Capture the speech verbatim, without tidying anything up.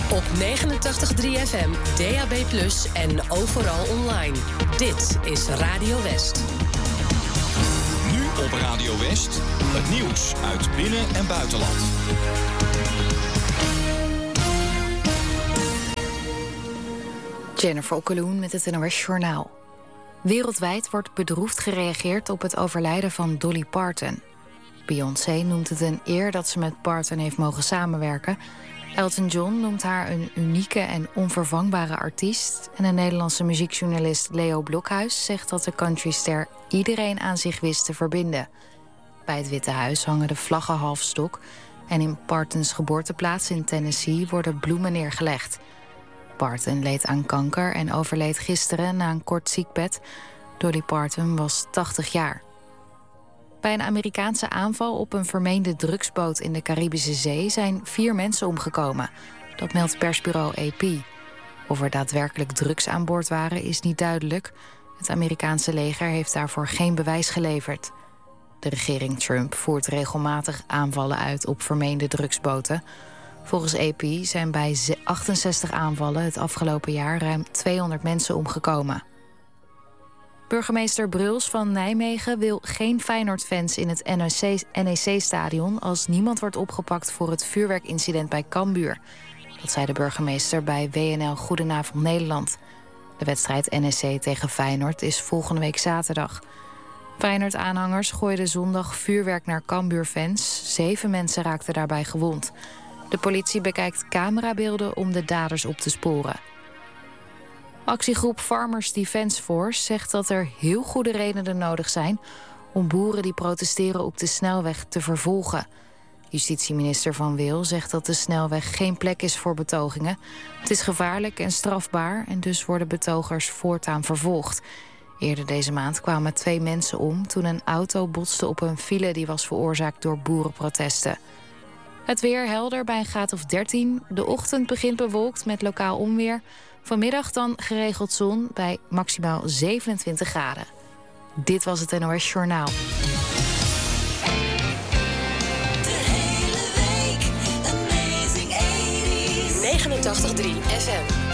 Op negenentachtig komma drie F M, D A B plus, en overal online. Dit is Radio West. Nu op Radio West, het nieuws uit binnen- en buitenland. Jennifer Okkeloen met het N O S Journaal. Wereldwijd wordt bedroefd gereageerd op het overlijden van Dolly Parton. Beyoncé noemt het een eer dat ze met Parton heeft mogen samenwerken. Elton John noemt haar een unieke en onvervangbare artiest. En de Nederlandse muziekjournalist Leo Blokhuis zegt dat de countryster iedereen aan zich wist te verbinden. Bij het Witte Huis hangen de vlaggen halfstok. En in Partons geboorteplaats in Tennessee worden bloemen neergelegd. Parton leed aan kanker en overleed gisteren na een kort ziekbed. Dolly Parton was tachtig jaar. Bij een Amerikaanse aanval op een vermeende drugsboot in de Caribische Zee zijn vier mensen omgekomen. Dat meldt persbureau A P. Of er daadwerkelijk drugs aan boord waren is niet duidelijk. Het Amerikaanse leger heeft daarvoor geen bewijs geleverd. De regering Trump voert regelmatig aanvallen uit op vermeende drugsboten. Volgens A P zijn bij achtenzestig aanvallen het afgelopen jaar ruim tweehonderd mensen omgekomen. Burgemeester Bruls van Nijmegen wil geen Feyenoord-fans in het N E C-stadion... als niemand wordt opgepakt voor het vuurwerkincident bij Cambuur. Dat zei de burgemeester bij W N L Goedenavond Nederland. De wedstrijd N E C tegen Feyenoord is volgende week zaterdag. Feyenoord-aanhangers gooiden zondag vuurwerk naar Cambuur-fans. Zeven mensen raakten daarbij gewond. De politie bekijkt camerabeelden om de daders op te sporen. Actiegroep Farmers Defence Force zegt dat er heel goede redenen nodig zijn om boeren die protesteren op de snelweg te vervolgen. Justitieminister Van Wil zegt dat de snelweg geen plek is voor betogingen. Het is gevaarlijk en strafbaar en dus worden betogers voortaan vervolgd. Eerder deze maand kwamen twee mensen om toen een auto botste op een file die was veroorzaakt door boerenprotesten. Het weer helder bij een graad of dertien. De ochtend begint bewolkt met lokaal onweer. Vanmiddag dan geregeld zon bij maximaal zevenentwintig graden. Dit was het N O S Journaal. De hele week, Amazing tachtig negenentachtig komma drie F M.